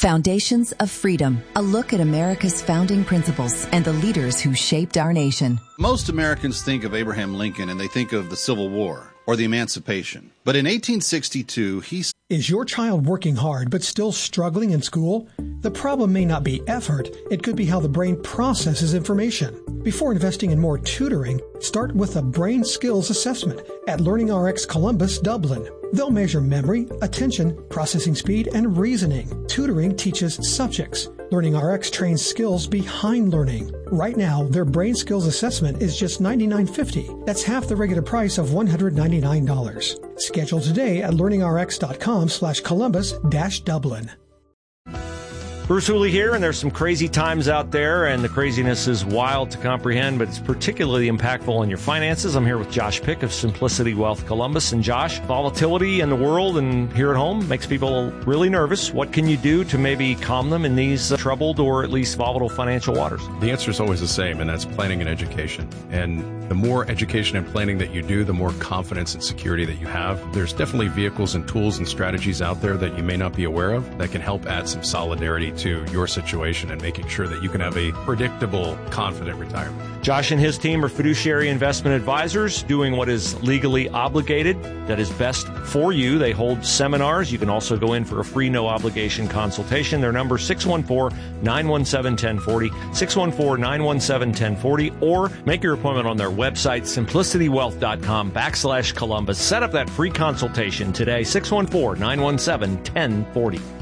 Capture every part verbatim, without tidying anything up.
Foundations of Freedom, a look at America's founding principles and the leaders who shaped our nation. Most Americans think of Abraham Lincoln and they think of the Civil War or the Emancipation. But in eighteen sixty-two, he... Is your child working hard but still struggling in school? The problem may not be effort. It could be how the brain processes information. Before investing in more tutoring, start with a brain skills assessment at LearningRx Columbus, Dublin. They'll measure memory, attention, processing speed, and reasoning. Tutoring teaches subjects. LearningRx trains skills behind learning. Right now, their brain skills assessment is just ninety-nine fifty. That's half the regular price of one hundred ninety-nine dollars. Schedule today at learningrx.com slash Columbus dash Dublin. Bruce Hooley here, and there's some crazy times out there, and the craziness is wild to comprehend, but it's particularly impactful on your finances. I'm here with Josh Pick of Simplicity Wealth Columbus. And Josh, volatility in the world and here at home makes people really nervous. What can you do to maybe calm them in these uh, troubled or at least volatile financial waters? The answer is always the same, and that's planning and education. And the more education and planning that you do, the more confidence and security that you have. There's definitely vehicles and tools and strategies out there that you may not be aware of that can help add some solidarity to your situation and making sure that you can have a predictable, confident retirement. Josh and his team are fiduciary investment advisors doing what is legally obligated, that is best for you. They hold seminars. You can also go in for a free, no-obligation consultation. Their number is six one four, nine one seven, one zero four zero, six one four, nine one seven, one zero four zero, or make your appointment on their website, simplicitywealth.com backslash Columbus. Set up that free consultation today, six one four, nine one seven, one zero four zero.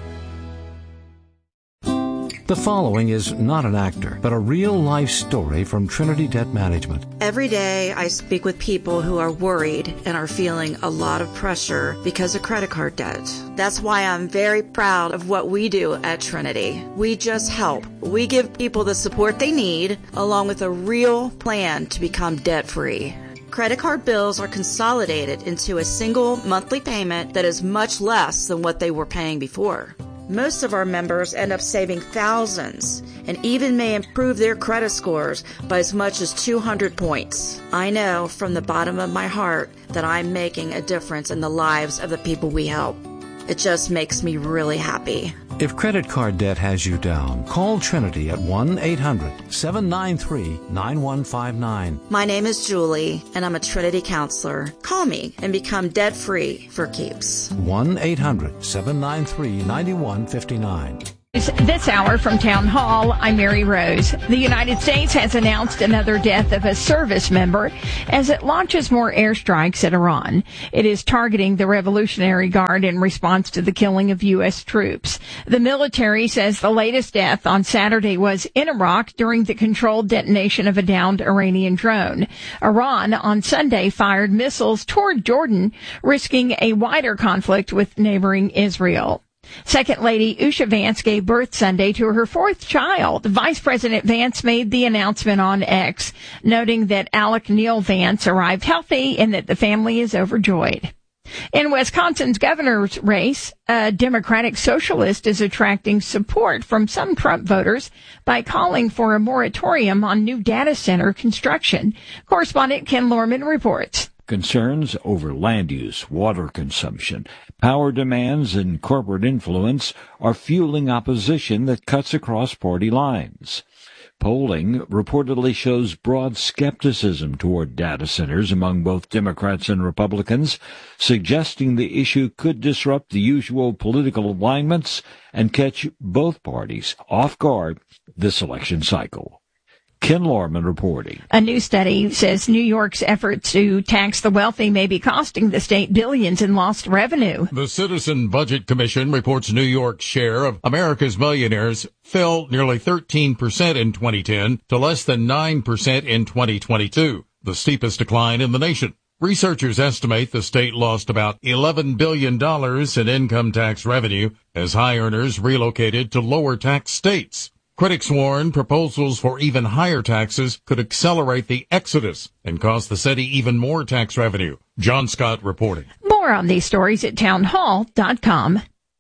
The following is not an actor, but a real-life story from Trinity Debt Management. Every day I speak with people who are worried and are feeling a lot of pressure because of credit card debt. That's why I'm very proud of what we do at Trinity. We just help. We give people the support they need, along with a real plan to become debt-free. Credit card bills are consolidated into a single monthly payment that is much less than what they were paying before. Most of our members end up saving thousands and even may improve their credit scores by as much as two hundred points. I know from the bottom of my heart that I'm making a difference in the lives of the people we help. It just makes me really happy. If credit card debt has you down, call Trinity at one eight hundred, seven nine three, nine one five nine. My name is Julie, and I'm a Trinity counselor. Call me and become debt-free for keeps. one eight hundred, seven nine three, nine one five nine. This hour from Town Hall, I'm Mary Rose. The United States has announced another death of a service member as it launches more airstrikes at Iran. It is targeting the Revolutionary Guard in response to the killing of U S troops. The military says the latest death on Saturday was in Iraq during the controlled detonation of a downed Iranian drone. Iran on Sunday fired missiles toward Jordan, risking a wider conflict with neighboring Israel. Second Lady Usha Vance gave birth Sunday to her fourth child. Vice President Vance made the announcement on X, noting that Alec Neil Vance arrived healthy and that the family is overjoyed. In Wisconsin's governor's race, a Democratic socialist is attracting support from some Trump voters by calling for a moratorium on new data center construction. Correspondent Ken Lorman reports. Concerns over land use, water consumption, power demands, and corporate influence are fueling opposition that cuts across party lines. Polling reportedly shows broad skepticism toward data centers among both Democrats and Republicans, suggesting the issue could disrupt the usual political alignments and catch both parties off guard this election cycle. Ken Lorman reporting. A new study says New York's efforts to tax the wealthy may be costing the state billions in lost revenue. The Citizen Budget Commission reports New York's share of America's millionaires fell nearly thirteen percent in twenty ten to less than nine percent in twenty twenty-two, the steepest decline in the nation. Researchers estimate the state lost about eleven billion dollars in income tax revenue as high earners relocated to lower tax states. Critics warn proposals for even higher taxes could accelerate the exodus and cost the city even more tax revenue. John Scott reporting. More on these stories at townhall dot com.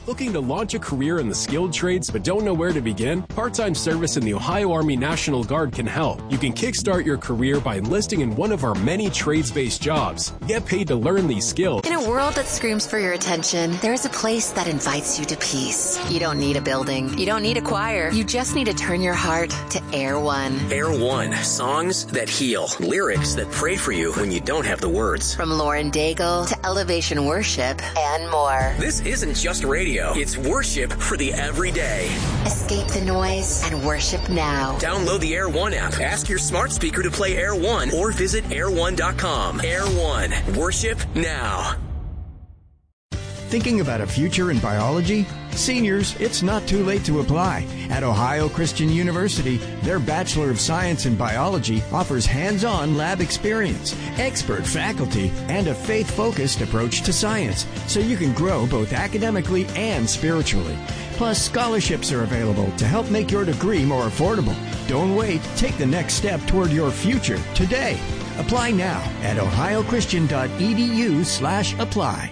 Looking to launch a career in the skilled trades but don't know where to begin? Part-time service in the Ohio Army National Guard can help. You can kickstart your career by enlisting in one of our many trades-based jobs. Get paid to learn these skills. In a world that screams for your attention, there is a place that invites you to peace. You don't need a building. You don't need a choir. You just need to turn your heart to Air One. Air One. Songs that heal. Lyrics that pray for you when you don't have the words. From Lauren Daigle to Elevation Worship and more. This isn't just radio. It's worship for the everyday. Escape the noise and worship now. Download the Air One app. Ask your smart speaker to play Air One or visit air one dot com. Air One. Worship now. Thinking about a future in biology? Seniors, it's not too late to apply. At Ohio Christian University, their Bachelor of Science in Biology offers hands-on lab experience, expert faculty, and a faith-focused approach to science, so you can grow both academically and spiritually. Plus, scholarships are available to help make your degree more affordable. Don't wait. Take the next step toward your future today. Apply now at ohio christian dot e d u slash apply.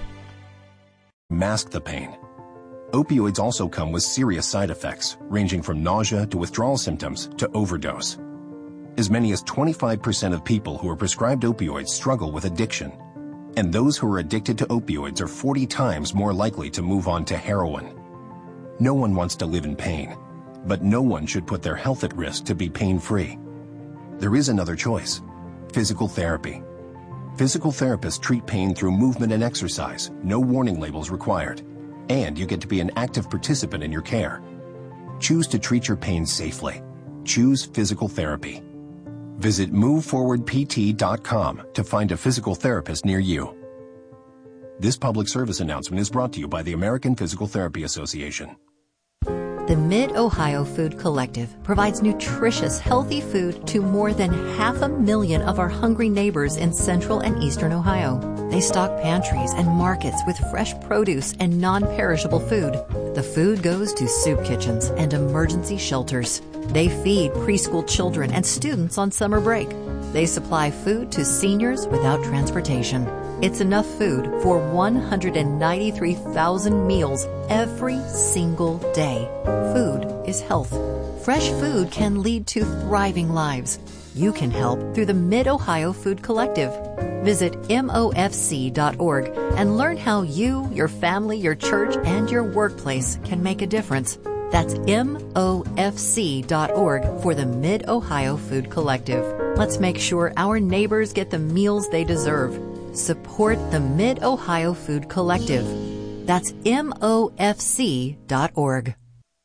Mask the pain. Opioids also come with serious side effects, ranging from nausea to withdrawal symptoms to overdose. As many as twenty-five percent of people who are prescribed opioids struggle with addiction, and those who are addicted to opioids are forty times more likely to move on to heroin. No one wants to live in pain, but no one should put their health at risk to be pain-free. There is another choice: physical therapy. Physical therapists treat pain through movement and exercise, no warning labels required, and you get to be an active participant in your care. Choose to treat your pain safely. Choose physical therapy. Visit move forward p t dot com to find a physical therapist near you. This public service announcement is brought to you by the American Physical Therapy Association. The Mid-Ohio Food Collective provides nutritious, healthy food to more than half a million of our hungry neighbors in central and eastern Ohio. They stock pantries and markets with fresh produce and non-perishable food. The food goes to soup kitchens and emergency shelters. They feed preschool children and students on summer break. They supply food to seniors without transportation. It's enough food for one hundred ninety-three thousand meals every single day. Food is health. Fresh food can lead to thriving lives. You can help through the Mid-Ohio Food Collective. Visit M O F C dot org and learn how you, your family, your church, and your workplace can make a difference. That's M O F C dot org for the Mid-Ohio Food Collective. Let's make sure our neighbors get the meals they deserve. Support the Mid-Ohio Food Collective. That's M O F C dot org.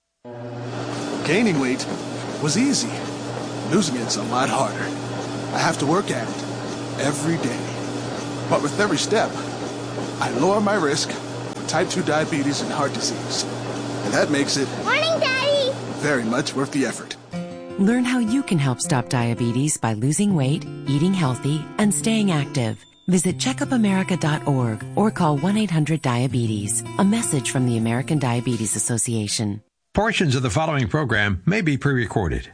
Gaining weight was easy. Losing it's a lot harder. I have to work at it every day. But with every step, I lower my risk for type two diabetes and heart disease. And that makes it Morning, Daddy! very much worth the effort. Learn how you can help stop diabetes by losing weight, eating healthy, and staying active. Visit checkup america dot org or call one eight hundred diabetes. A message from the American Diabetes Association. Portions of the following program may be pre-recorded.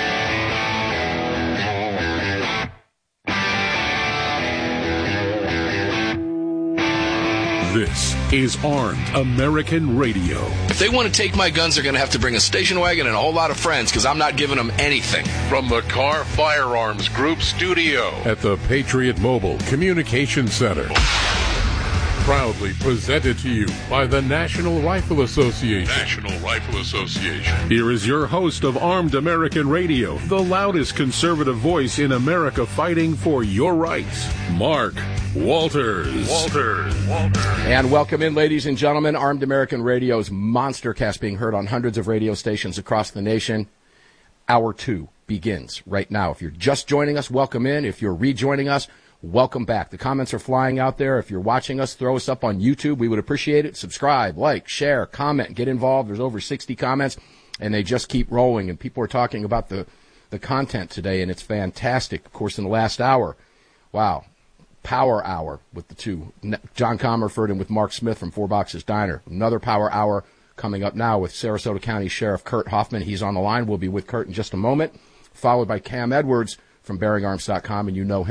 This is Armed American Radio. If they want to take my guns, they're going to have to bring a station wagon and a whole lot of friends, because I'm not giving them anything. From the Carr Firearms Group studio at the Patriot Mobile Communication Center. Proudly presented to you by the National Rifle Association. National Rifle Association. Here is your host of Armed American Radio, the loudest conservative voice in America fighting for your rights, Mark Walters. Walters. Walters. And welcome in, ladies and gentlemen. Armed American Radio's monster cast being heard on hundreds of radio stations across the nation. Hour two begins right now. If you're just joining us, welcome in. If you're rejoining us, welcome back. The comments are flying out there. If you're watching us, throw us up on YouTube. We would appreciate it. Subscribe, like, share, comment, get involved. There's over sixty comments, and they just keep rolling. And people are talking about the, the content today, and it's fantastic. Of course, in the last hour, wow, power hour with the two, John Comerford and with Mark Smith from Four Boxes Diner. Another power hour coming up now with Sarasota County Sheriff Kurt Hoffman. He's on the line. We'll be with Kurt in just a moment, followed by Cam Edwards from Bearing Arms dot com, and you know him.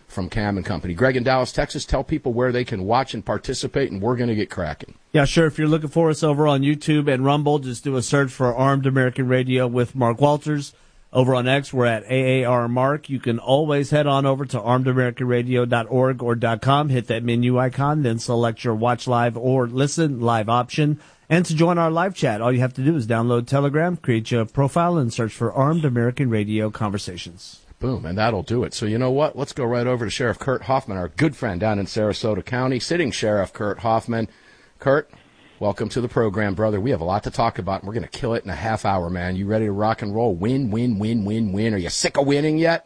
from Cam and Company. Greg in Dallas, Texas, tell people where they can watch and participate, and we're going to get cracking. Yeah, sure. If you're looking for us over on YouTube and Rumble, just do a search for Armed American Radio with Mark Walters. Over on X, we're at A A R Mark. You can always head on over to armed american radio dot org or .com, hit that menu icon, then select your watch live or listen live option. And to join our live chat, all you have to do is download Telegram, create your profile, and search for Armed American Radio Conversations. Boom, and that'll do it. So you know what? Let's go right over to Sheriff Kurt Hoffman, our good friend down in Sarasota County, sitting Sheriff Kurt Hoffman. Kurt, welcome to the program, brother. We have a lot to talk about, and we're going to kill it in a half hour, man. You ready to rock and roll? Win, win, win, win, win. Are you sick of winning yet?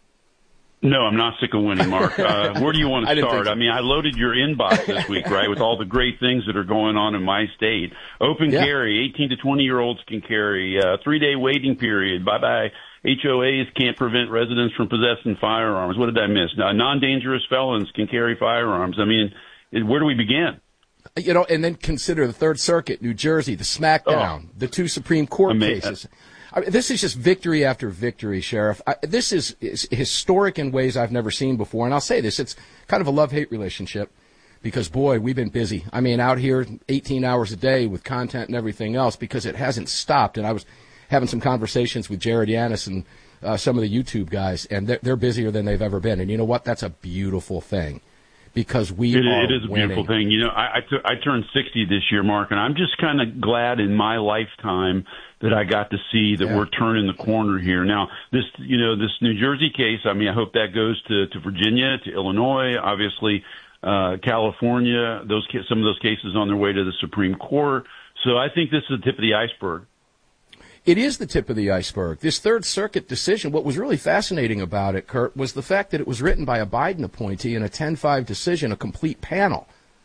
No, I'm not sick of winning, Mark. Uh, where do you want to I didn't start? think so. I mean, I loaded your inbox this week, right, with all the great things that are going on in my state. Open Yeah. carry, eighteen to twenty-year-olds can carry. Uh, three-day waiting period. Bye-bye. H O As can't prevent residents from possessing firearms. What did I miss? Uh, non-dangerous felons can carry firearms. I mean, it, where do we begin? You know, and then consider the Third Circuit, New Jersey, the smackdown, oh. the two Supreme Court Ama- cases. I mean, this is just victory after victory, Sheriff. I, this is, is historic in ways I've never seen before. And I'll say this, it's kind of a love-hate relationship because, boy, we've been busy. I mean, out here eighteen hours a day with content and everything else because it hasn't stopped. And I was having some conversations with Jared Yanis and uh, some of the YouTube guys, and they're, they're busier than they've ever been. And you know what? That's a beautiful thing. Because we it, are it is a winning. beautiful thing. You know, I, I, t- I turned sixty this year, Mark, and I'm just kind of glad in my lifetime that I got to see that yeah. we're turning the corner here. Now, this, you know, this New Jersey case, I mean, I hope that goes to, to Virginia, to Illinois, obviously, uh, California, those, some of those cases on their way to the Supreme Court. So I think this is the tip of the iceberg. It is the tip of the iceberg. This Third Circuit decision, what was really fascinating about it, Kurt, was the fact that it was written by a Biden appointee in a ten five decision, a complete panel.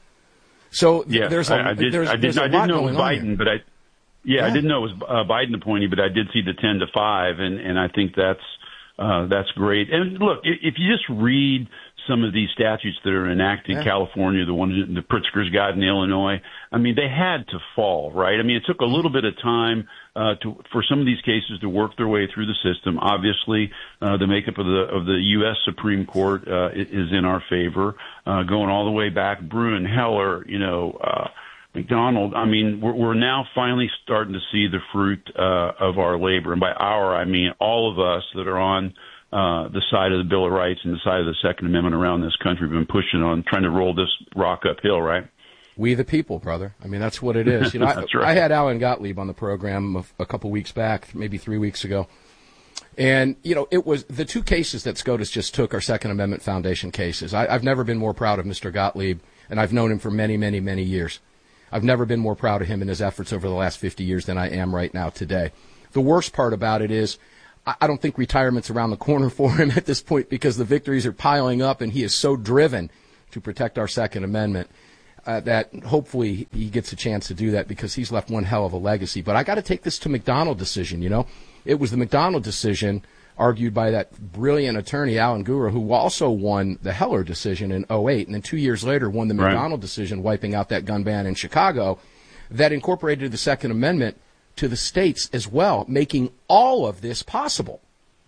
So th- yeah, there's a, I, I did, there's, I, did, there's a I didn't know it was Biden, but I, yeah, yeah, I didn't know it was a Biden appointee, but I did see the ten to five, and, and I think that's, uh, that's great. And look, if you just read some of these statutes that are enacted in yeah. California, the one the Pritzker's got in Illinois, I mean, they had to fall, right? I mean, it took a little bit of time uh, to for some of these cases to work their way through the system. Obviously, uh, the makeup of the of the U S Supreme Court uh, is in our favor, uh, going all the way back. Bruen, Heller, you know, uh, McDonald. I mean, we're, we're now finally starting to see the fruit uh, of our labor, and by our, I mean all of us that are on Uh, the side of the Bill of Rights and the side of the Second Amendment around this country. We've been pushing on, trying to roll this rock uphill, right? We the people, brother. I mean, that's what it is. You know, I, right. I had Alan Gottlieb on the program a, a couple weeks back, maybe three weeks ago. And, you know, it was the two cases that SCOTUS just took are Second Amendment Foundation cases. I, I've never been more proud of Mister Gottlieb, and I've known him for many, many, many years. I've never been more proud of him and his efforts over the last fifty years than I am right now today. The worst part about it is I don't think retirement's around the corner for him at this point because the victories are piling up and he is so driven to protect our Second Amendment uh, that hopefully he gets a chance to do that because he's left one hell of a legacy. But I got to take this to McDonald decision, you know. It was the McDonald decision argued by that brilliant attorney, Alan Gura, who also won the Heller decision in oh eight and then two years later won the right. McDonald decision wiping out that gun ban in Chicago that incorporated the Second Amendment to the states as well, making all of this possible.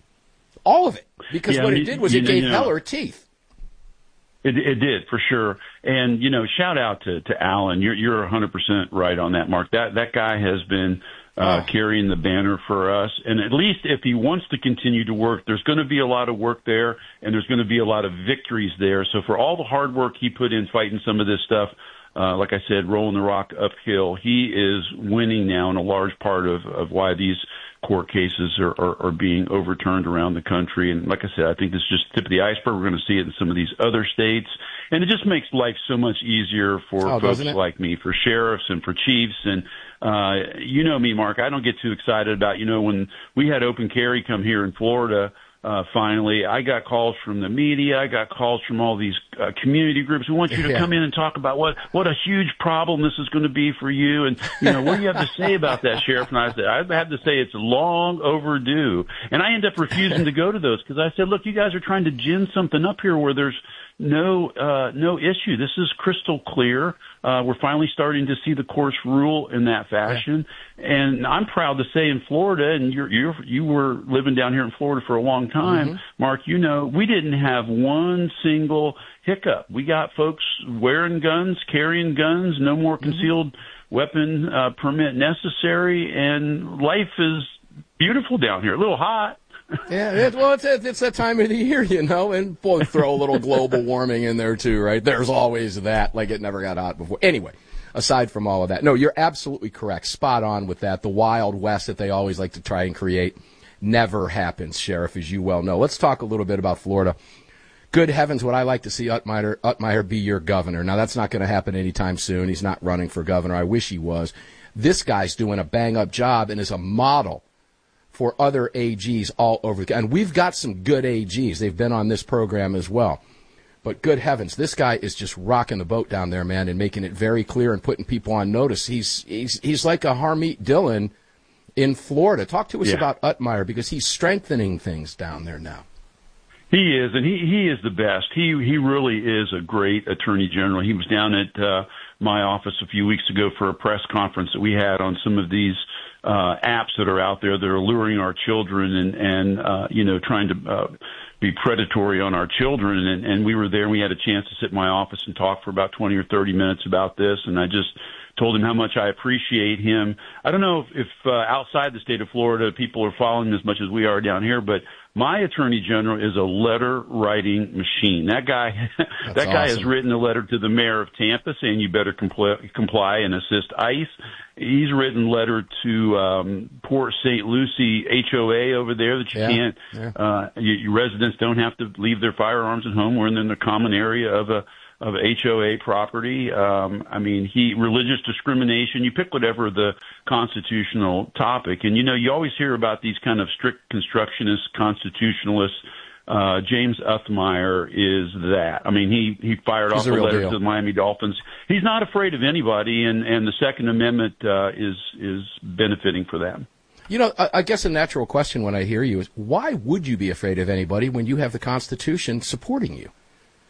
All of it. Because yeah, what you, it did was you, it gave you know, Heller teeth. It, it did, for sure. And, you know, shout out to, to Alan. You're, you're one hundred percent right on that, Mark. That, that guy has been uh, oh. carrying the banner for us. And at least if he wants to continue to work, there's going to be a lot of work there, and there's going to be a lot of victories there. So for all the hard work he put in fighting some of this stuff, Uh, like I said, rolling the rock uphill. He is winning now, and a large part of, of why these court cases are, are, are being overturned around the country. And like I said, I think this is just the tip of the iceberg. We're going to see it in some of these other states. And it just makes life so much easier for oh, folks like me, for sheriffs and for chiefs. And uh, you know me, Mark, I don't get too excited about, you know, when we had open carry come here in Florida, Uh, finally, I got calls from the media. I got calls from all these uh, community groups. We want you to yeah. come in and talk about what, what a huge problem this is going to be for you. And, you know, what do you have to say about that, Sheriff? And I said, I have to say it's long overdue. And I end up refusing to go to those because I said, look, you guys are trying to gin something up here where there's no, uh, no issue. This is crystal clear. uh, we're finally starting to see the courts rule in that fashion. And I'm proud to say in Florida, and you're, you're, you were living down here in Florida for a long time, mm-hmm. Mark, you know, we didn't have one single hiccup. We got folks wearing guns, carrying guns, no more concealed mm-hmm. weapon uh, permit necessary, and life is beautiful down here. A little hot. Yeah, it, well, it's it's that time of the year, you know, and boy, throw a little global warming in there too, right? There's always that, like it never got hot before. Anyway, aside from all of that, no, you're absolutely correct, spot on with that. The Wild West that they always like to try and create never happens, Sheriff, as you well know. Let's talk a little bit about Florida. Good heavens, would I like to see Utmeyer, Utmeyer be your governor. Now, that's not going to happen anytime soon. He's not running for governor. I wish he was. This guy's doing a bang-up job and is a model for other A Gs all over. And we've got some good A Gs. They've been on this program as well. But good heavens, this guy is just rocking the boat down there, man, and making it very clear and putting people on notice. He's he's he's like a Harmeet Dillon in Florida. Talk to us yeah. about Utmeyer, because he's strengthening things down there now. He is, and he, he is the best. He he really is a great attorney general. He was down at uh, my office a few weeks ago for a press conference that we had on some of these uh, apps that are out there that are luring our children and, and uh, you know, trying to uh, be predatory on our children. And, and we were there, and we had a chance to sit in my office and talk for about twenty or thirty minutes about this. And I just told him how much I appreciate him. I don't know if, if uh, outside the state of Florida people are following him as much as we are down here, but my attorney general is a letter writing machine. That guy, that That's guy awesome. has written a letter to the mayor of Tampa saying you better comply, comply and assist ICE. He's written a letter to um, Port Saint Lucie H O A over there that you Yeah, can't, yeah. uh, you, your residents don't have to leave their firearms at home. We're in the common area of a of H O A property. Um, I mean, he religious discrimination. You pick whatever the constitutional topic, and you know, you always hear about these kind of strict constructionist constitutionalists. Uh, James Utmeyer is that. I mean, he he fired He's off a a real letter deal. to the Miami Dolphins. He's not afraid of anybody, and and the Second Amendment uh, is is benefiting for them. You know, I, I guess a natural question when I hear you is, why would you be afraid of anybody when you have the Constitution supporting you?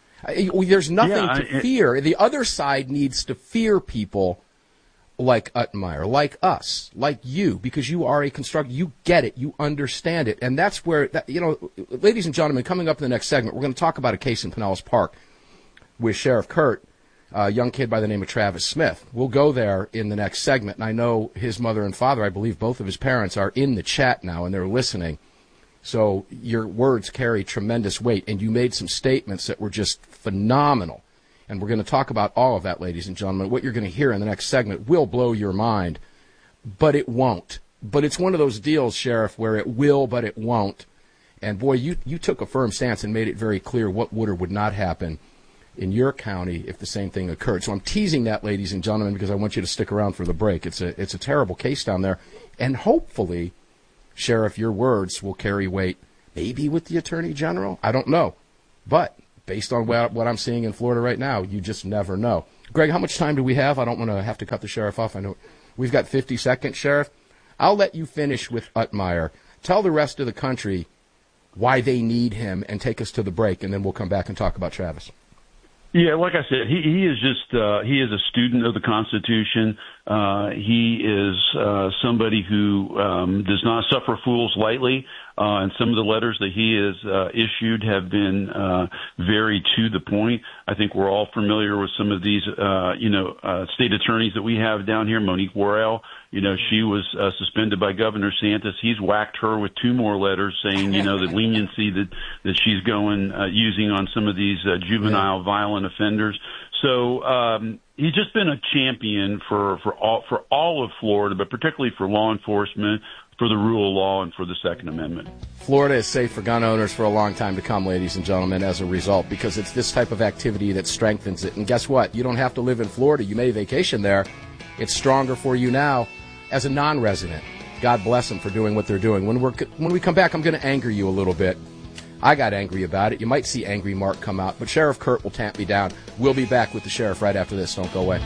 I, there's nothing Yeah, to I- fear. The other side needs to fear people like Utmeyer, like us, like you, because you are a constructor. You get it. You understand it. And that's where, that, you know, ladies and gentlemen, coming up in the next segment, we're going to talk about a case in Pinellas Park with Sheriff Kurt, a young kid by the name of Travis Smith. We'll go there in the next segment. And I know his mother and father, I believe both of his parents, are in the chat now and they're listening. So your words carry tremendous weight, and you made some statements that were just phenomenal. And we're going to talk about all of that, ladies and gentlemen. What you're going to hear in the next segment will blow your mind, but it won't. But it's one of those deals, Sheriff, where it will, but it won't. And, boy, you, you took a firm stance and made it very clear what would or would not happen in your county if the same thing occurred. So I'm teasing that, ladies and gentlemen, because I want you to stick around for the break. It's a, it's a terrible case down there. And hopefully, Sheriff, your words will carry weight, maybe with the Attorney General. I don't know. But based on what, what I'm seeing in Florida right now, you just never know. Greg, how much time do we have? I don't want to have to cut the Sheriff off. I know we've got fifty seconds, Sheriff. I'll let you finish with Utmeyer. Tell the rest of the country why they need him and take us to the break, and then we'll come back and talk about Travis. Yeah, like I said, he, he is just, uh, he is a student of the Constitution. Uh, he is, uh, somebody who, um, does not suffer fools lightly. Uh, and some of the letters that he has, uh, issued have been, uh, very to the point. I think we're all familiar with some of these, uh, you know, uh, state attorneys that we have down here. Monique Worrell, you know, she was, uh, suspended by Governor Santos. He's whacked her with two more letters saying, you know, the leniency that, that she's going, uh, using on some of these, uh, juvenile violent offenders. So, um, he's just been a champion for, for all, for all of Florida, but particularly for law enforcement, for the rule of law, and for the Second Amendment. Florida is safe for gun owners for a long time to come, ladies and gentlemen, as a result, because it's this type of activity that strengthens it. And guess what? You don't have to live in Florida. You may vacation there. It's stronger for you now as a non-resident. God bless them for doing what they're doing. When we're when we come back, I'm going to anger you a little bit. I got angry about it. You might see Angry Mark come out, but Sheriff Kurt will tamp me down. We'll be back with the Sheriff right after this. Don't go away.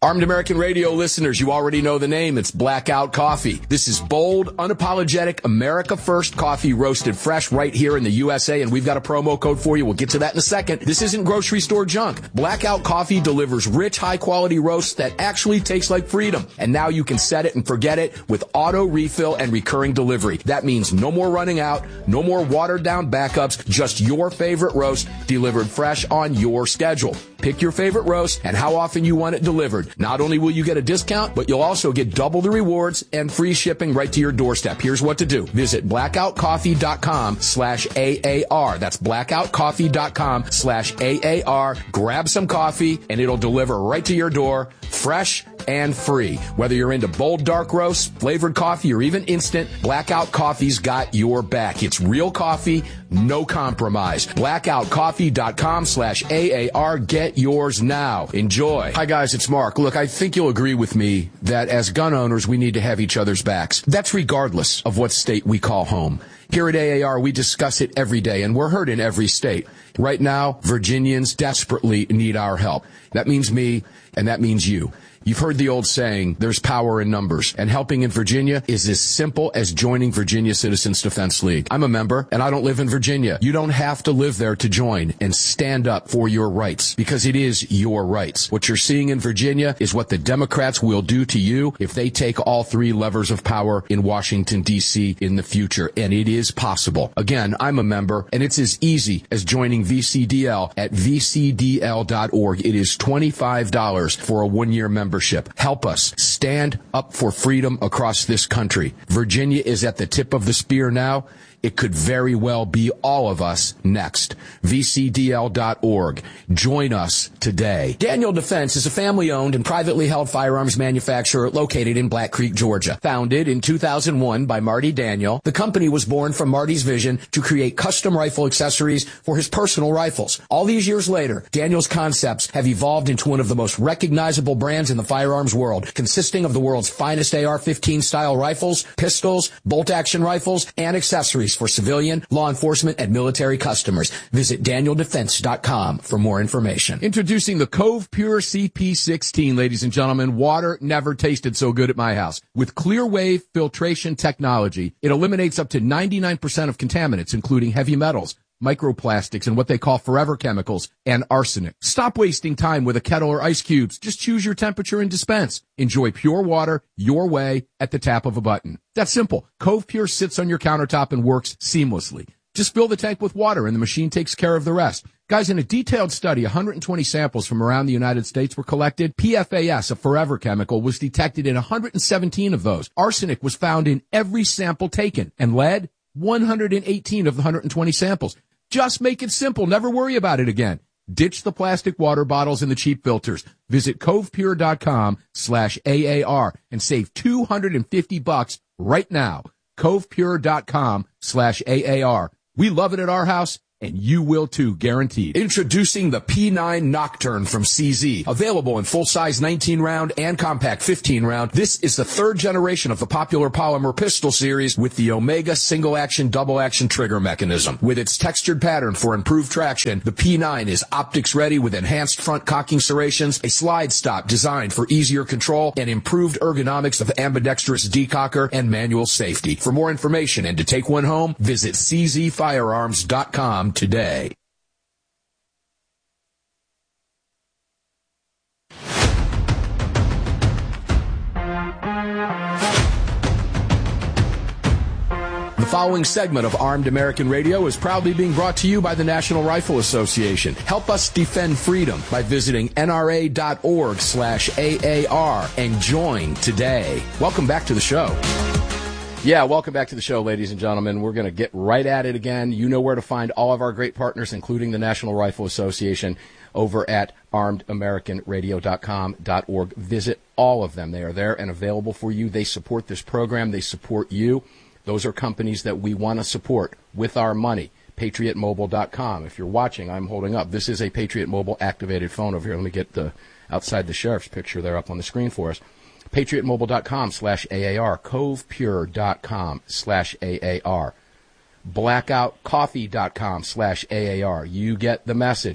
Armed American Radio listeners, you already know the name. It's Blackout Coffee. This is bold, unapologetic, America First coffee roasted fresh right here in the U S A, and we've got a promo code for you. We'll get to that in a second. This isn't grocery store junk. Blackout Coffee delivers rich, high-quality roasts that actually taste like freedom. And now you can set it and forget it with auto refill and recurring delivery. That means no more running out, no more watered-down backups, just your favorite roast delivered fresh on your schedule. Pick your favorite roast and how often you want it delivered. Not only will you get a discount, but you'll also get double the rewards and free shipping right to your doorstep. Here's what to do. Visit blackoutcoffee.com slash AAR. That's blackoutcoffee.com slash AAR. Grab some coffee and it'll deliver right to your door, fresh and free. Whether you're into bold dark roasts, flavored coffee, or even instant, Blackout Coffee's got your back. It's real coffee, no compromise. blackoutcoffee.com slash AAR. Get yours now. Enjoy. Hi guys, it's Mark. Look, I think you'll agree with me that as gun owners, we need to have each other's backs. That's regardless of what state we call home. Here at A A R, we discuss it every day, and we're heard in every state. Right now, Virginians desperately need our help. That means me, and that means you. You've heard the old saying, there's power in numbers, and helping in Virginia is as simple as joining Virginia Citizens Defense League. I'm a member, and I don't live in Virginia. You don't have to live there to join and stand up for your rights, because it is your rights. What you're seeing in Virginia is what the Democrats will do to you if they take all three levers of power in Washington, D C in the future, and it is possible. Again, I'm a member, and it's as easy as joining V C D L at V C D L dot org. It is twenty-five dollars for a one-year membership. Help us stand up for freedom across this country. Virginia is at the tip of the spear now. It could very well be all of us next. V C D L dot org. Join us today. Daniel Defense is a family-owned and privately held firearms manufacturer located in Black Creek, Georgia. Founded in two thousand one by Marty Daniel, the company was born from Marty's vision to create custom rifle accessories for his personal rifles. All these years later, Daniel's concepts have evolved into one of the most recognizable brands in the firearms world, consisting of the world's finest A R fifteen style rifles, pistols, bolt-action rifles, and accessories for civilian, law enforcement, and military customers. Visit daniel defense dot com for more information. Introducing the Cove Pure C P sixteen, ladies and gentlemen. Water never tasted so good at my house. With clear wave filtration technology, it eliminates up to ninety-nine percent of contaminants, including heavy metals, microplastics, and what they call forever chemicals, and arsenic. Stop wasting time with a kettle or ice cubes. Just choose your temperature and dispense. Enjoy pure water your way at the tap of a button. That's simple. Cove Pure sits on your countertop and works seamlessly. Just fill the tank with water and the machine takes care of the rest. Guys, in a detailed study, one hundred twenty samples from around the United States were collected. P F A S, a forever chemical, was detected in one hundred seventeen of those. Arsenic was found in every sample taken, and lead, one hundred eighteen of the one hundred twenty samples. Just make it simple. Never worry about it again. Ditch the plastic water bottles and the cheap filters. Visit covepure.com slash AAR and save two hundred fifty bucks right now. covepure.com slash AAR. We love it at our house, and you will too, guaranteed. Introducing the P nine Nocturne from C Z. Available in full-size nineteen round and compact fifteen round, this is the third generation of the popular polymer pistol series with the Omega single-action, double-action trigger mechanism. With its textured pattern for improved traction, the P nine is optics-ready with enhanced front cocking serrations, a slide stop designed for easier control, and improved ergonomics of ambidextrous decocker and manual safety. For more information and to take one home, visit c z firearms dot com today. The following segment of Armed American Radio is proudly being brought to you by the National Rifle Association. Help us defend freedom by visiting N R A dot org slash A A R and join today. Welcome back to the show. Yeah, welcome back to the show, ladies and gentlemen. We're going to get right at it again. You know where to find all of our great partners, including the National Rifle Association, over at armed american radio dot com dot org. Visit all of them. They are there and available for you. They support this program. They support you. Those are companies that we want to support with our money. patriot mobile dot com. If you're watching, I'm holding up. This is a Patriot Mobile activated phone over here. Let me get the outside the sheriff's picture there up on the screen for us. patriot mobile dot com slash A A R, covepure dot com slash A A R, blackout coffee dot com slash A A R. You get the message.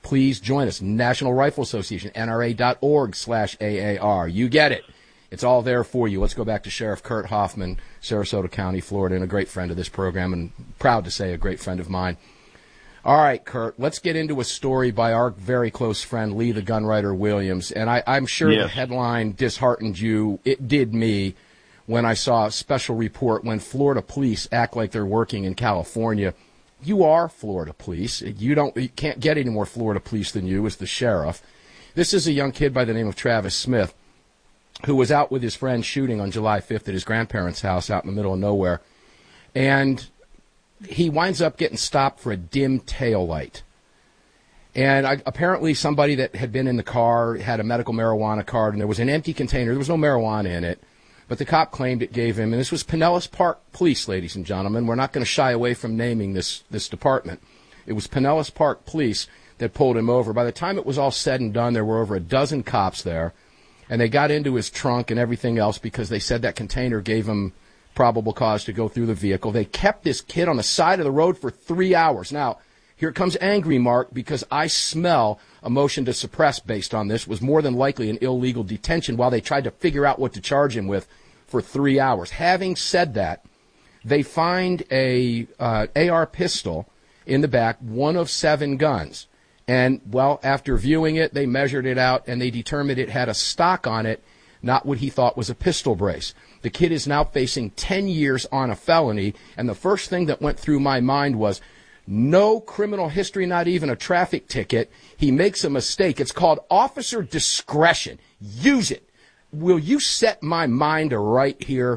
please join us. National Rifle Association, N R A dot org slash A A R. You get it. It's all there for you. Let's go back to Sheriff Kurt Hoffman, Sarasota County, Florida, and a great friend of this program, and proud to say a great friend of mine. All right, Kurt, let's get into a story by our very close friend, Lee the Gunwriter Williams. And I, I'm sure yes. the headline disheartened you. It did me when I saw a special report when Florida police act like they're working in California. You are Florida police. You don't, you can't get any more Florida police than you as the sheriff. This is a young kid by the name of Travis Smith who was out with his friend shooting on July fifth at his grandparents' house out in the middle of nowhere. And he winds up getting stopped for a dim tail light. And I, apparently somebody that had been in the car had a medical marijuana card, and there was an empty container. There was no marijuana in it. But the cop claimed it gave him, and this was Pinellas Park Police, ladies and gentlemen. We're not going to shy away from naming this, this department. It was Pinellas Park Police that pulled him over. By the time it was all said and done, there were over a dozen cops there, and they got into his trunk and everything else because they said that container gave him probable cause to go through the vehicle. They kept this kid on the side of the road for three hours. Now, here comes angry Mark, because I smell a motion to suppress based on this. It was more than likely an illegal detention while they tried to figure out what to charge him with for three hours. Having said that, they find a uh, A R pistol in the back, one of seven guns. And, well, after viewing it, they measured it out, and they determined it had a stock on it, not what he thought was a pistol brace. The kid is now facing ten years on a felony, and the first thing that went through my mind was, no criminal history, not even a traffic ticket. He makes a mistake. It's called officer discretion. Use it. Will you set my mind right here?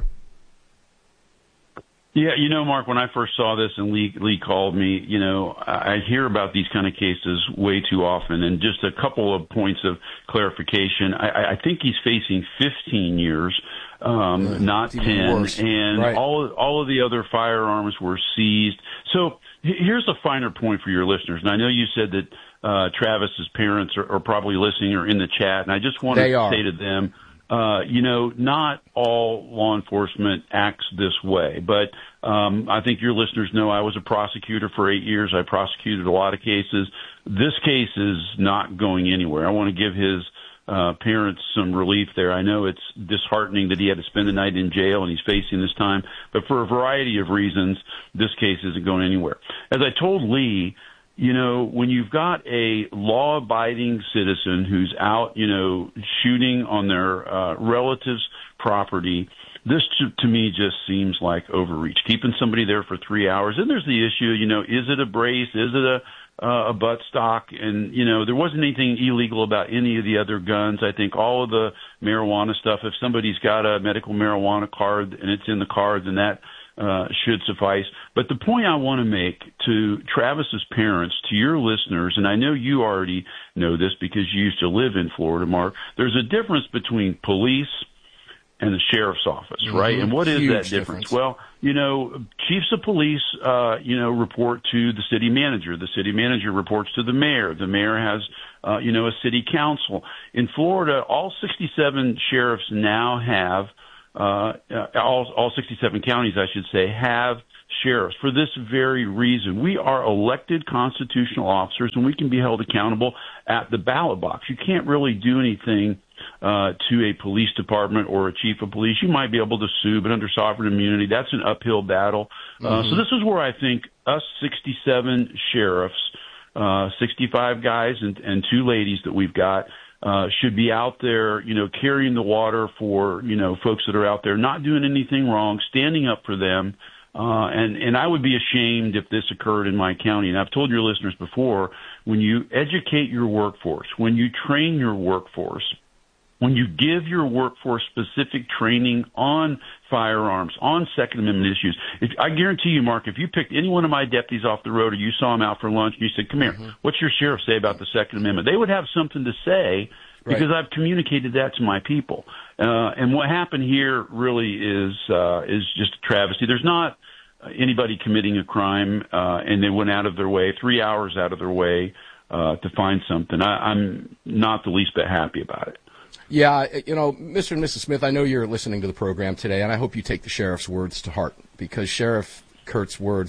Yeah, you know, Mark, when I first saw this and Lee, Lee called me, you know, I hear about these kind of cases way too often. And just a couple of points of clarification. I, I think he's facing fifteen years, um, yeah, not ten. Worse. And right. all, all of the other firearms were seized. So here's a finer point for your listeners. And I know you said that uh, Travis's parents are, are probably listening or in the chat. And I just want to say to them, Uh, you know, not all law enforcement acts this way, but um, I think your listeners know I was a prosecutor for eight years. I prosecuted a lot of cases. This case is not going anywhere. I want to give his uh, parents some relief there. I know it's disheartening that he had to spend the night in jail and he's facing this time, but for a variety of reasons, this case isn't going anywhere. As I told Lee, you know, when you've got a law-abiding citizen who's out, you know, shooting on their uh, relative's property, this to, to me just seems like overreach. Keeping somebody there for three hours. And there's the issue, you know, is it a brace? Is it a, uh, a butt stock? And, you know, there wasn't anything illegal about any of the other guns. I think all of the marijuana stuff, if somebody's got a medical marijuana card and it's in the car, then that Uh, should suffice. But the point I want to make to Travis's parents, to your listeners, and I know you already know this because you used to live in Florida, Mark, there's a difference between police and the sheriff's office, mm-hmm. right? And what is Huge that difference? difference? Well, you know, chiefs of police, uh, you know, report to the city manager. The city manager reports to the mayor. The mayor has, uh, you know, a city council. In Florida, all sixty-seven sheriffs now have Uh, all, all sixty-seven counties, I should say, have sheriffs for this very reason. We are elected constitutional officers, and we can be held accountable at the ballot box. You can't really do anything uh, to a police department or a chief of police. You might be able to sue, but under sovereign immunity, that's an uphill battle. Uh, mm-hmm. So this is where I think us sixty-seven sheriffs, uh, sixty-five guys and, and two ladies that we've got, Uh, should be out there, you know, carrying the water for, you know, folks that are out there, not doing anything wrong, standing up for them. Uh, and, and I would be ashamed if this occurred in my county. And I've told your listeners before, when you educate your workforce, when you train your workforce, when you give your workforce specific training on firearms, on Second Amendment issues, if, I guarantee you, Mark, if you picked any one of my deputies off the road or you saw him out for lunch and you said, come here, mm-hmm. what's your sheriff say about the Second Amendment? They would have something to say because right. I've communicated that to my people. Uh, and what happened here really is uh, is just a travesty. There's not anybody committing a crime, uh, and they went out of their way, three hours out of their way uh, to find something. I, I'm not the least bit happy about it. Yeah, you know, Mister and Missus Smith, I know you're listening to the program today, and I hope you take the sheriff's words to heart, because Sheriff Kurt's words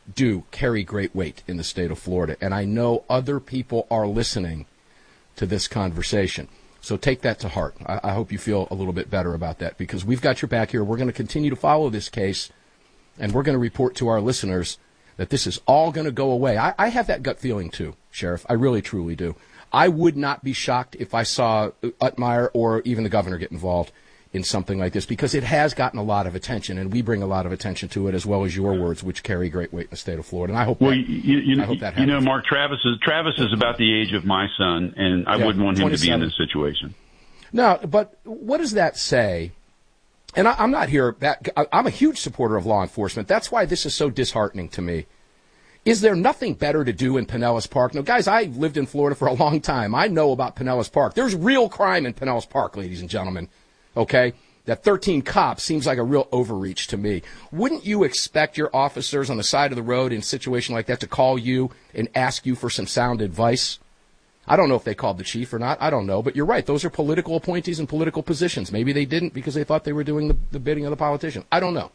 do carry great weight in the state of Florida, and I know other people are listening to this conversation. So take that to heart. I, I hope you feel a little bit better about that, because we've got your back here. We're going to continue to follow this case, and we're going to report to our listeners that this is all going to go away. I, I have that gut feeling, too, Sheriff. I really, truly do. I would not be shocked if I saw Utmeyer or even the governor get involved in something like this, because it has gotten a lot of attention, and we bring a lot of attention to it, as well as your words, which carry great weight in the state of Florida. And I hope well, that, you, you, I hope that you happens. know, Mark, Travis is Travis is about the age of my son, and I yeah, wouldn't want him to be in twenty-seven. this situation. No, but what does that say? And I, I'm not here. That, I'm a huge supporter of law enforcement. That's why this is so disheartening to me. Is there nothing better to do in Pinellas Park? Now, guys, I lived in Florida for a long time. I know about Pinellas Park. There's real crime in Pinellas Park, ladies and gentlemen. Okay? That thirteen cops seems like a real overreach to me. Wouldn't you expect your officers on the side of the road in a situation like that to call you and ask you for some sound advice? I don't know if they called the chief or not. I don't know. But you're right. Those are political appointees and political positions. Maybe they didn't because they thought they were doing the, the bidding of the politician. I don't know.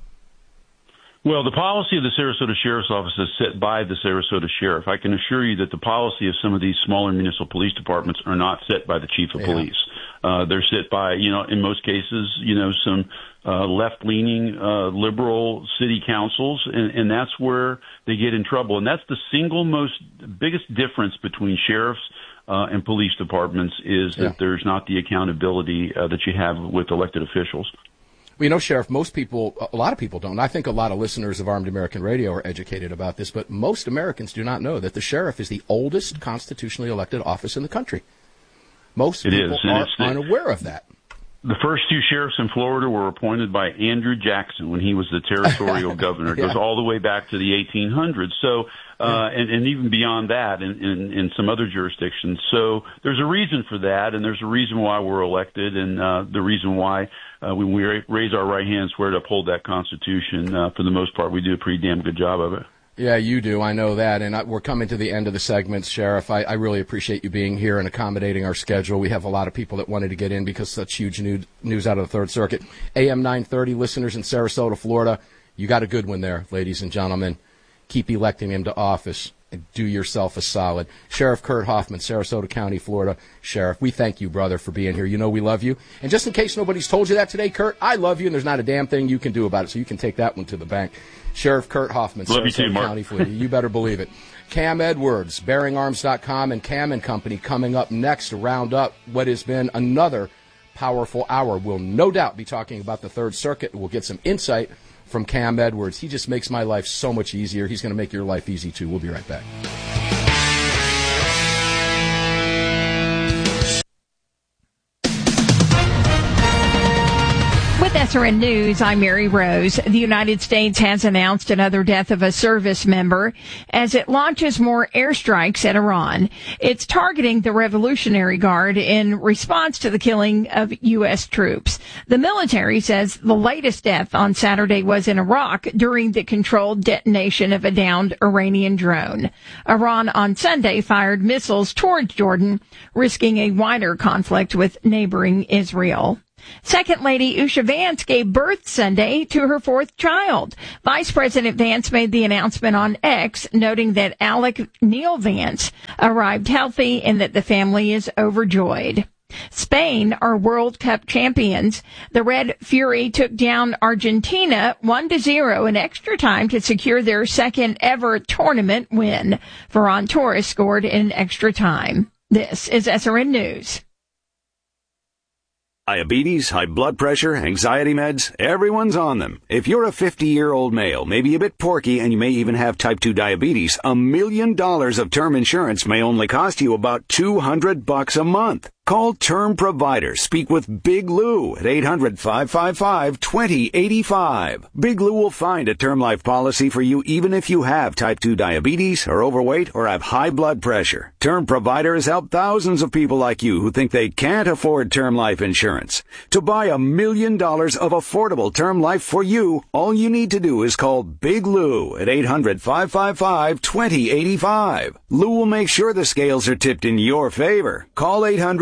Well, the policy of the Sarasota Sheriff's Office is set by the Sarasota Sheriff. I can assure you that the policy of some of these smaller municipal police departments are not set by the chief of Yeah. police. Uh, they're set by, you know, in most cases, you know, some uh, left-leaning uh, liberal city councils, and, and that's where they get in trouble. And that's the single most biggest difference between sheriffs uh, and police departments is that Yeah. there's not the accountability uh, that you have with elected officials. Well, you know, Sheriff, most people, a lot of people don't. I think a lot of listeners of Armed American Radio are educated about this, but most Americans do not know that the sheriff is the oldest constitutionally elected office in the country. Most It people is, and are it's the- unaware of that. The first two sheriffs in Florida were appointed by Andrew Jackson when he was the territorial governor. It Yeah. goes all the way back to the eighteen hundreds. So, uh, and, and even beyond that in, in, in some other jurisdictions. So there's a reason for that, and there's a reason why we're elected, and uh, the reason why uh, when we raise our right hand, swear to uphold that Constitution, uh, for the most part, we do a pretty damn good job of it. Yeah, you do. I know that. And I, we're coming to the end of the segments, Sheriff. I, I really appreciate you being here and accommodating our schedule. We have a lot of people that wanted to get in because such huge news, news out of the Third Circuit. A M nine thirty listeners in Sarasota, Florida, you got a good one there, ladies and gentlemen. Keep electing him to office and do yourself a solid. Sheriff Kurt Hoffman, Sarasota County, Florida. Sheriff, we thank you, brother, for being here. You know we love you. And just in case nobody's told you that today, Kurt, I love you, and there's not a damn thing you can do about it, so you can take that one to the bank. Sheriff Kurt Hoffman, Love you Sarasota too, Mark. County, Florida. You better believe it. Cam Edwards, bearing arms dot com, and Cam and Company coming up next to round up what has been another powerful hour. We'll no doubt be talking about the Third Circuit. We'll get some insight from Cam Edwards. He just makes my life so much easier. He's going to make your life easy, too. We'll be right back. With S R N News, I'm Mary Rose. The United States has announced another death of a service member as it launches more airstrikes at Iran. It's targeting the Revolutionary Guard in response to the killing of U S troops. The military says the latest death on Saturday was in Iraq during the controlled detonation of a downed Iranian drone. Iran on Sunday fired missiles towards Jordan, risking a wider conflict with neighboring Israel. Second Lady Usha Vance gave birth Sunday to her fourth child. Vice President Vance made the announcement on X, noting that Alec Neil Vance arrived healthy and that the family is overjoyed. Spain are World Cup champions. The Red Fury took down Argentina one to zero in extra time to secure their second ever tournament win. Ferran Torres scored in extra time. This is S R N News. Diabetes, high blood pressure, anxiety meds, everyone's on them. If you're a fifty-year-old male, maybe a bit porky, and you may even have type two diabetes, a million dollars of term insurance may only cost you about two hundred bucks a month. Call Term Provider. Speak with Big Lou at eight hundred, five five five, two zero eight five. Big Lou will find a term life policy for you even if you have type two diabetes, are overweight, or have high blood pressure. Term Provider has helped thousands of people like you who think they can't afford term life insurance. To buy a million dollars of affordable term life for you, all you need to do is call Big Lou at eight hundred, five five five, two zero eight five. Lou will make sure the scales are tipped in your favor. Call eight hundred,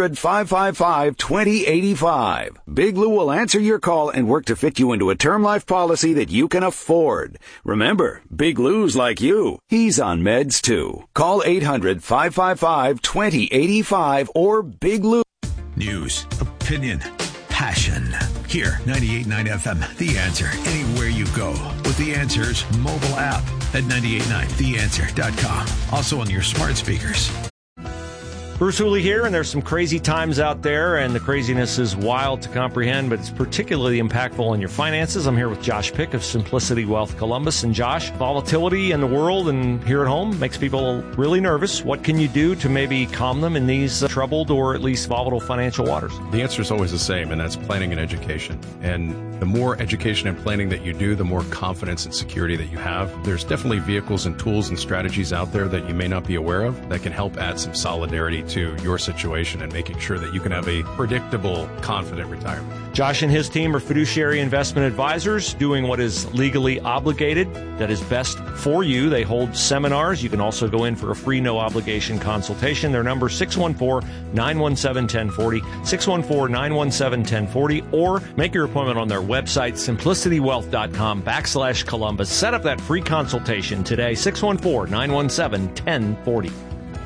hundred, five five five, two zero eight five. Big Lou will answer your call and work to fit you into a term life policy that you can afford. Remember, Big Lou's like you. He's on meds too. Call eight hundred, five five five, two zero eight five or Big Lou. News, opinion, passion. Here, ninety-eight point nine F M, The Answer. Anywhere you go with The Answer's mobile app at nine eight nine the answer dot com. Also on your smart speakers. Bruce Hooley here, and there's some crazy times out there, and the craziness is wild to comprehend, but it's particularly impactful on your finances. I'm here with Josh Pick of Simplicity Wealth Columbus. And Josh, volatility in the world and here at home makes people really nervous. What can you do to maybe calm them in these uh, troubled or at least volatile financial waters? The answer is always the same, and that's planning and education. And the more education and planning that you do, the more confidence and security that you have. There's definitely vehicles and tools and strategies out there that you may not be aware of that can help add some solidarity to your situation and making sure that you can have a predictable, confident retirement. Josh and his team are fiduciary investment advisors doing what is legally obligated, that is best for you. They hold seminars. You can also go in for a free, no-obligation consultation. Their number is six one four, nine one seven, one zero four zero, six one four, nine one seven, one zero four zero, or make your appointment on their website, simplicitywealth.com backslash Columbus. Set up that free consultation today, six one four, nine one seven, one zero four zero.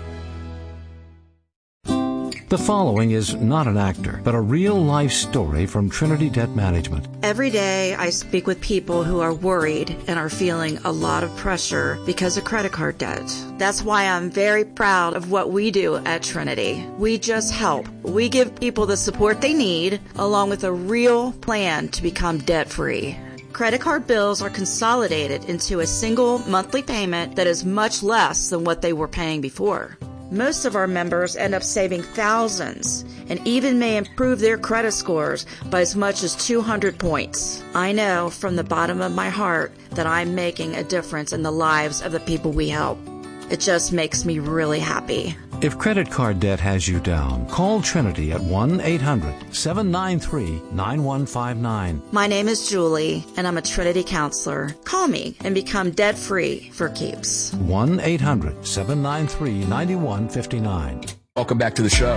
The following is not an actor, but a real-life story from Trinity Debt Management. Every day I speak with people who are worried and are feeling a lot of pressure because of credit card debt. That's why I'm very proud of what we do at Trinity. We just help. We give people the support they need, along with a real plan to become debt-free. Credit card bills are consolidated into a single monthly payment that is much less than what they were paying before. Most of our members end up saving thousands and even may improve their credit scores by as much as two hundred points. I know from the bottom of my heart that I'm making a difference in the lives of the people we help. It just makes me really happy. If credit card debt has you down, call Trinity at one eight hundred, seven nine three, nine one five nine. My name is Julie, and I'm a Trinity counselor. Call me and become debt-free for keeps. one eight hundred, seven nine three, nine one five nine. Welcome back to the show.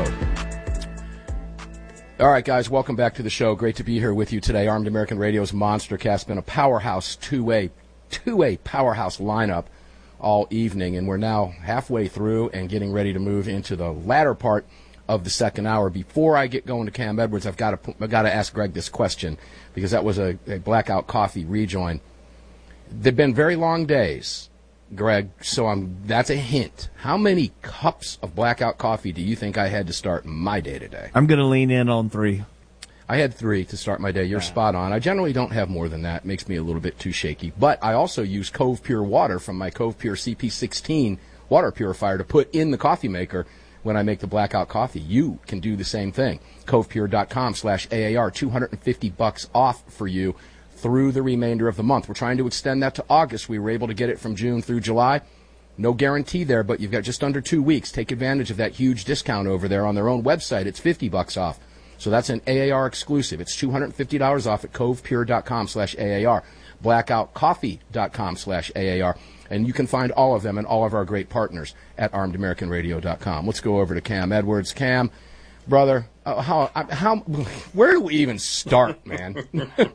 All right, guys, welcome back to the show. Great to be here with you today. Armed American Radio's Monster Cast been a powerhouse two-way, two-way powerhouse lineup all evening, and we're now halfway through and getting ready to move into the latter part of the second hour. Before I get going to Cam Edwards, I've got to I've got to ask Greg this question, because that was a, a Blackout Coffee rejoin. They've been very long days, Greg, so I'm that's a hint. How many cups of Blackout Coffee do you think I had to start my day today? I'm going to lean in on three. I had three to start my day. You're spot on. I generally don't have more than that. It makes me a little bit too shaky. But I also use Cove Pure water from my Cove Pure C P sixteen water purifier to put in the coffee maker when I make the Blackout Coffee. You can do the same thing. CovePure.com slash AAR, two hundred fifty bucks off for you through the remainder of the month. We're trying to extend that to August. We were able to get it from June through July. No guarantee there, but you've got just under two weeks. Take advantage of that huge discount over there on their own website. It's fifty bucks off. So that's an A A R exclusive. It's two hundred fifty dollars off at CovePure.com slash AAR, BlackoutCoffee.com slash AAR. And you can find all of them and all of our great partners at Armed American Radio dot com. Let's go over to Cam Edwards. Cam, brother, uh, how, how, where do we even start, man?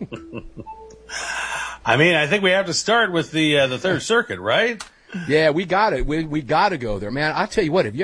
I mean, I think we have to start with the uh, the Third Circuit, right? Yeah, we got it. We we got to go there, man. I'll tell you what. Have you